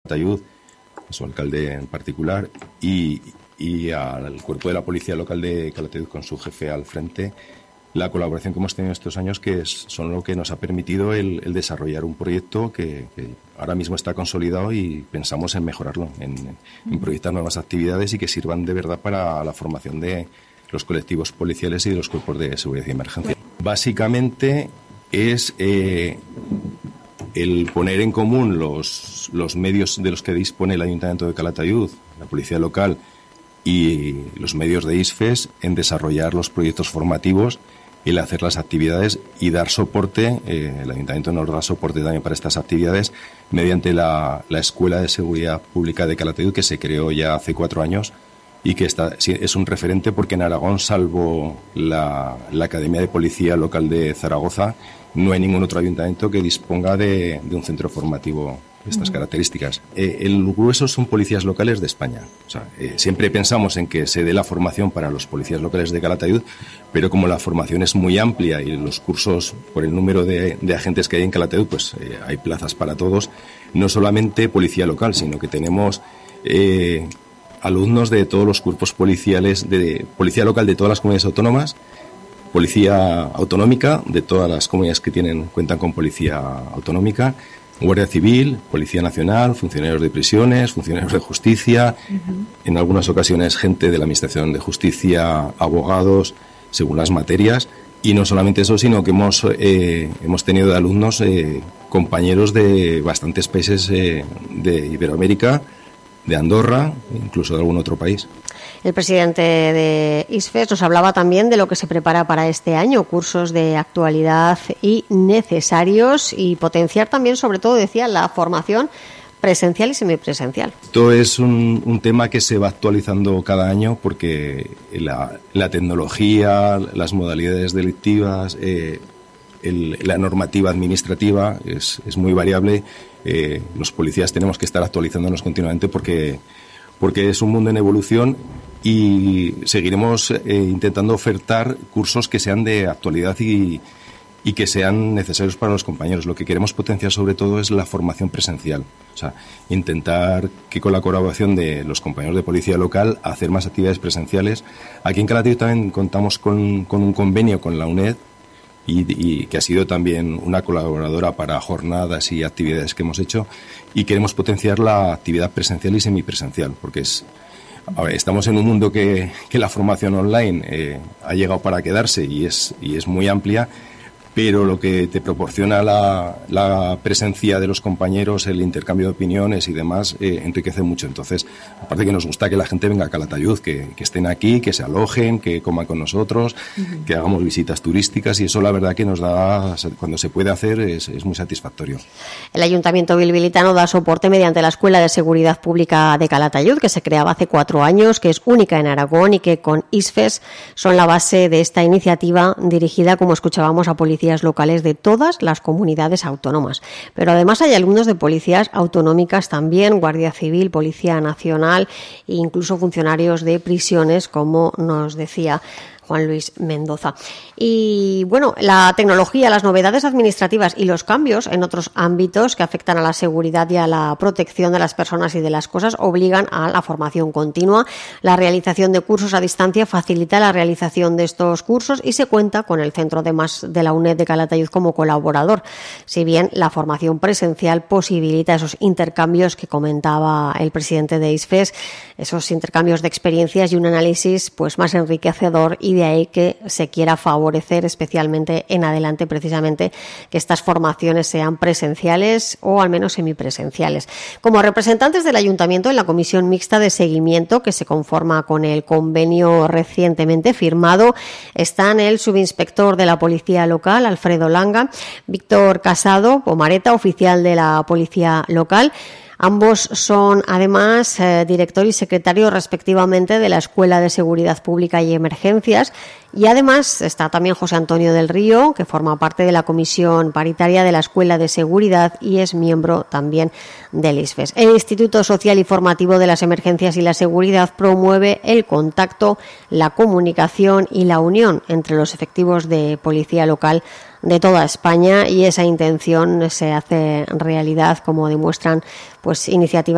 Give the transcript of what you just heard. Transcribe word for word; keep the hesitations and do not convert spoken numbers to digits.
Calatayud, a su alcalde en particular, y, y al cuerpo de la policía local de Calatayud con su jefe al frente, la colaboración que hemos tenido estos años, que es, son lo que nos ha permitido el, el desarrollar un proyecto que, que ahora mismo está consolidado y pensamos en mejorarlo, en, en proyectar nuevas actividades y que sirvan de verdad para la formación de los colectivos policiales y de los cuerpos de seguridad y emergencia. Básicamente es eh, el poner en común los, los medios de los que dispone el Ayuntamiento de Calatayud, la policía local y los medios de ISFES en desarrollar los proyectos formativos, el hacer las actividades y dar soporte. Eh, el Ayuntamiento nos da soporte también para estas actividades mediante la, la Escuela de Seguridad Pública de Calatayud, que se creó ya hace cuatro años y que está, es un referente porque en Aragón, salvo la, la Academia de Policía Local de Zaragoza, no hay ningún otro ayuntamiento que disponga de, de un centro formativo de estas características. Eh, el grueso son policías locales de España. O sea, eh, siempre pensamos en que se dé la formación para los policías locales de Calatayud, pero como la formación es muy amplia y los cursos, por el número de, de agentes que hay en Calatayud, pues eh, hay plazas para todos. No solamente policía local, sino que tenemos eh, alumnos de todos los cuerpos policiales, de policía local de todas las comunidades autónomas, policía autonómica de todas las comunidades que tienen cuentan con policía autonómica, Guardia Civil, Policía Nacional, funcionarios de prisiones, funcionarios de justicia, uh-huh. en algunas ocasiones gente de la Administración de Justicia, abogados, según las materias. Y no solamente eso, sino que hemos eh, hemos tenido de alumnos eh, compañeros de bastantes países eh, de Iberoamérica, de Andorra, incluso de algún otro país. El presidente de ISFES nos hablaba también de lo que se prepara para este año, cursos de actualidad y necesarios, y potenciar también, sobre todo, decía, la formación presencial y semipresencial. Esto es un, un tema que se va actualizando cada año porque la, la tecnología, las modalidades delictivas, eh, el, la normativa administrativa es, es muy variable. Eh, los policías tenemos que estar actualizándonos continuamente porque, porque es un mundo en evolución y seguiremos eh, intentando ofertar cursos que sean de actualidad y, y que sean necesarios para los compañeros. Lo que queremos potenciar sobre todo es la formación presencial, o sea, intentar que con la colaboración de los compañeros de policía local hacer más actividades presenciales. Aquí en Calatayud también contamos con, con un convenio con la UNED y, y que ha sido también una colaboradora para jornadas y actividades que hemos hecho, y queremos potenciar la actividad presencial y semipresencial porque es A ver, estamos en un mundo que, que la formación online eh, ha llegado para quedarse y es, y es muy amplia, pero lo que te proporciona la, la presencia de los compañeros, el intercambio de opiniones y demás, eh, enriquece mucho. Entonces, aparte que nos gusta que la gente venga a Calatayud, que, que estén aquí, que se alojen, que coman con nosotros, uh-huh. que hagamos visitas turísticas, y eso la verdad que nos da, cuando se puede hacer, es, es muy satisfactorio. El Ayuntamiento bilbilitano da soporte mediante la Escuela de Seguridad Pública de Calatayud, que se creaba hace cuatro años, que es única en Aragón y que con ISFES son la base de esta iniciativa dirigida, como escuchábamos, a policías locales de todas las comunidades autónomas. Pero además hay alumnos de policías autonómicas también, Guardia Civil, Policía Nacional e incluso funcionarios de prisiones, como nos decía Juan Luis Mendoza. Y bueno, la tecnología, las novedades administrativas y los cambios en otros ámbitos que afectan a la seguridad y a la protección de las personas y de las cosas obligan a la formación continua. La realización de cursos a distancia facilita la realización de estos cursos y se cuenta con el Centro de Más de la UNED de Calatayud como colaborador, si bien la formación presencial posibilita esos intercambios que comentaba el presidente de ISFES, esos intercambios de experiencias y un análisis pues más enriquecedor, y de ahí que se quiera favorecer especialmente en adelante precisamente que estas formaciones sean presenciales o al menos semipresenciales. Como representantes del Ayuntamiento en la Comisión Mixta de Seguimiento, que se conforma con el convenio recientemente firmado, están el subinspector de la Policía Local, Alfredo Langa, Víctor Casado Pomareta, oficial de la Policía Local. Ambos son, además, eh, director y secretario respectivamente de la Escuela de Seguridad Pública y Emergencias. Y además está también José Antonio del Río, que forma parte de la Comisión Paritaria de la Escuela de Seguridad y es miembro también del ISFES. El Instituto Social y Formativo de las Emergencias y la Seguridad promueve el contacto, la comunicación y la unión entre los efectivos de policía local de toda España, y esa intención se hace realidad, como demuestran pues iniciativas